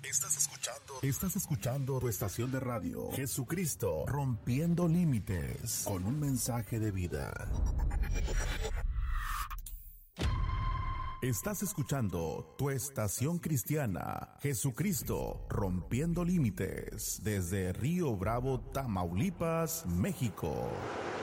Estás escuchando tu estación de radio, Jesucristo, rompiendo límites, con un mensaje de vida. Estás escuchando tu estación cristiana, Jesucristo, rompiendo límites, desde Río Bravo, Tamaulipas, México.